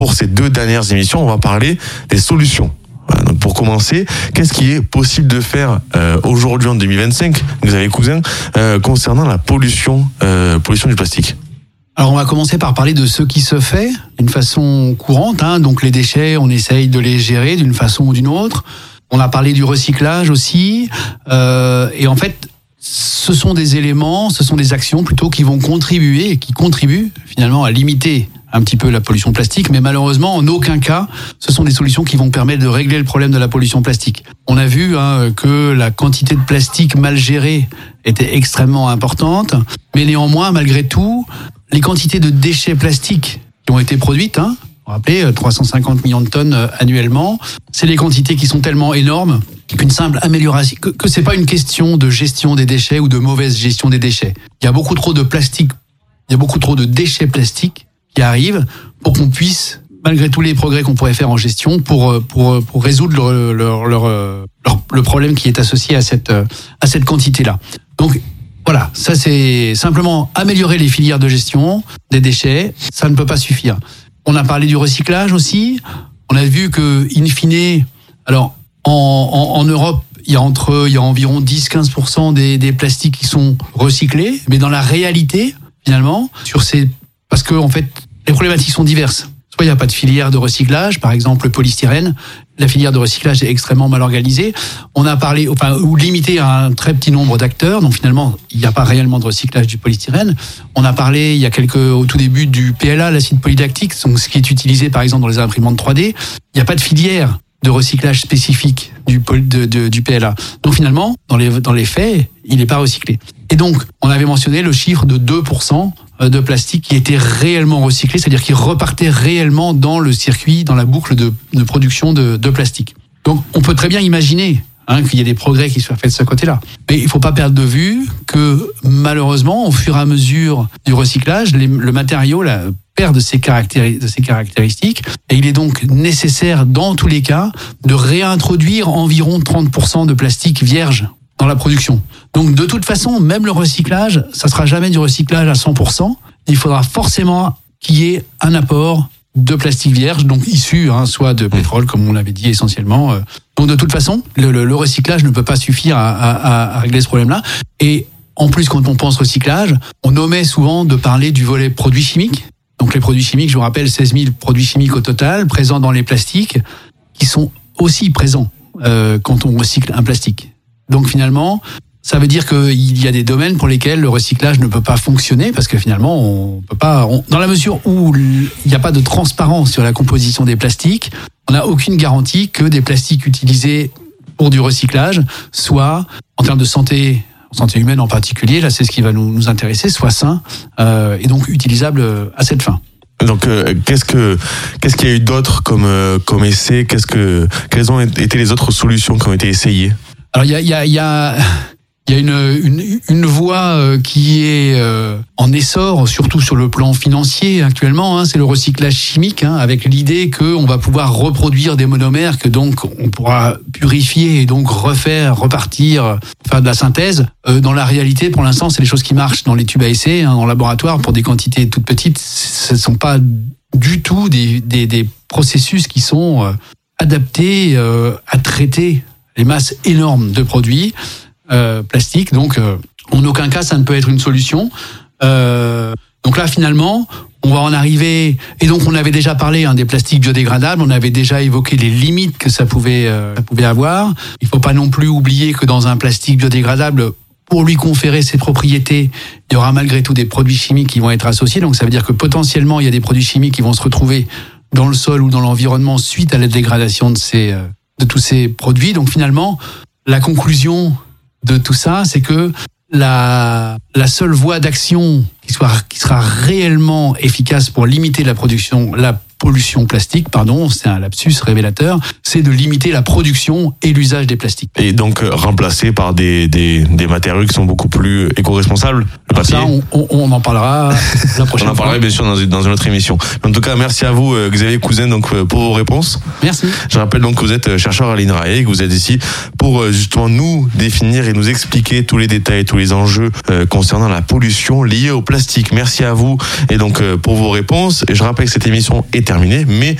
pour ces 2 dernières émissions, on va parler des solutions. Voilà, donc pour commencer, qu'est-ce qui est possible de faire aujourd'hui en 2025, Xavier Cousin, concernant la pollution du plastique? Alors on va commencer par parler de ce qui se fait d'une façon courante. Donc les déchets, on essaye de les gérer d'une façon ou d'une autre. On a parlé du recyclage aussi. Et en fait, ce sont des éléments, ce sont des actions plutôt qui vont contribuer et qui contribuent finalement à limiter un petit peu la pollution plastique, mais malheureusement, en aucun cas, ce sont des solutions qui vont permettre de régler le problème de la pollution plastique. On a vu que la quantité de plastique mal gérée était extrêmement importante, mais néanmoins, malgré tout, les quantités de déchets plastiques qui ont été produites, vous vous rappelez, 350 millions de tonnes annuellement, c'est des quantités qui sont tellement énormes qu'une simple amélioration, que c'est pas une question de gestion des déchets ou de mauvaise gestion des déchets. Il y a beaucoup trop de plastique, il y a beaucoup trop de déchets plastiques qui arrivent pour qu'on puisse, malgré tous les progrès qu'on pourrait faire en gestion, pour résoudre le problème qui est associé à cette quantité-là. Donc voilà, ça c'est simplement améliorer les filières de gestion des déchets, ça ne peut pas suffire. On a parlé du recyclage aussi. On a vu que, in fine, alors en Europe, il y a environ 10-15% des plastiques qui sont recyclés, mais dans la réalité, finalement, parce que en fait, les problématiques sont diverses. Soit il n'y a pas de filière de recyclage, par exemple le polystyrène. La filière de recyclage est extrêmement mal organisée. On a parlé, ou limitée à un très petit nombre d'acteurs, donc finalement, il n'y a pas réellement de recyclage du polystyrène. On a parlé, au tout début, du PLA, l'acide polylactique, donc ce qui est utilisé par exemple dans les imprimantes 3D. Il n'y a pas de filière de recyclage spécifique du PLA. Donc finalement, dans les faits, il n'est pas recyclé. Et donc, on avait mentionné le chiffre de 2% de plastique qui était réellement recyclé, c'est-à-dire qui repartait réellement dans le circuit, dans la boucle de production de plastique. Donc, on peut très bien imaginer qu'il y ait des progrès qui soient faits de ce côté-là. Mais il ne faut pas perdre de vue que, malheureusement, au fur et à mesure du recyclage, le matériau perd de ses caractéristiques, et il est donc nécessaire, dans tous les cas, de réintroduire environ 30% de plastique vierge dans la production. Donc de toute façon, même le recyclage, ça sera jamais du recyclage à 100%. Il faudra forcément qu'il y ait un apport de plastique vierge, donc issu soit de pétrole, comme on l'avait dit essentiellement. Donc de toute façon, le recyclage ne peut pas suffire à régler ce problème-là. Et en plus, quand on pense recyclage, on omet souvent de parler du volet produits chimiques. Donc les produits chimiques, je vous rappelle, 16 000 produits chimiques au total, présents dans les plastiques, qui sont aussi présents quand on recycle un plastique. Donc finalement, ça veut dire qu'il y a des domaines pour lesquels le recyclage ne peut pas fonctionner, parce que finalement, on peut pas, dans la mesure où il n'y a pas de transparence sur la composition des plastiques, on n'a aucune garantie que des plastiques utilisés pour du recyclage soient, en termes de santé humaine en particulier, là c'est ce qui va nous intéresser, soient sains et donc utilisables à cette fin. Donc, qu'est-ce qu'il y a eu d'autre comme essai? Quelles ont été les autres solutions qui ont été essayées? Alors, il y a une voie qui est en essor, surtout sur le plan financier actuellement, c'est le recyclage chimique, avec l'idée qu'on va pouvoir reproduire des monomères, que donc on pourra purifier et donc repartir, faire de la synthèse. Dans la réalité, pour l'instant, c'est les choses qui marchent dans les tubes à essai, en laboratoire, pour des quantités toutes petites. Ce ne sont pas du tout des processus qui sont adaptés à traiter les masses énormes de produits plastiques. Donc, en aucun cas, ça ne peut être une solution. Donc là, finalement, on va en arriver... Et donc, on avait déjà parlé des plastiques biodégradables, on avait déjà évoqué les limites que ça pouvait avoir. Il ne faut pas non plus oublier que dans un plastique biodégradable, pour lui conférer ses propriétés, il y aura malgré tout des produits chimiques qui vont être associés. Donc, ça veut dire que potentiellement, il y a des produits chimiques qui vont se retrouver dans le sol ou dans l'environnement suite à la dégradation de tous ces produits. Donc finalement, la conclusion de tout ça, c'est que la seule voie d'action qui sera réellement efficace pour limiter la pollution plastique, c'est un lapsus révélateur, c'est de limiter la production et l'usage des plastiques. Et donc remplacer par des matériaux qui sont beaucoup plus éco-responsables, le papier. Ça, on en parlera la prochaine fois. On en parlera bien sûr dans une autre émission. En tout cas, merci à vous Xavier Cousin pour vos réponses. Merci. Je rappelle donc que vous êtes chercheur à l'INRAE et que vous êtes ici pour justement nous définir et nous expliquer tous les détails, tous les enjeux concernant la pollution liée au plastique. Merci à vous et donc pour vos réponses. Et je rappelle que cette émission est terminé, mais